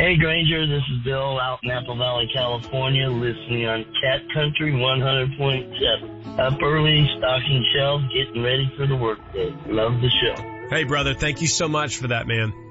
Hey, Granger, this is Bill out in Apple Valley, California, listening on Cat Country 100.7. Up early, stocking shelves, getting ready for the workday. Love the show. Hey, brother, thank you so much for that, man.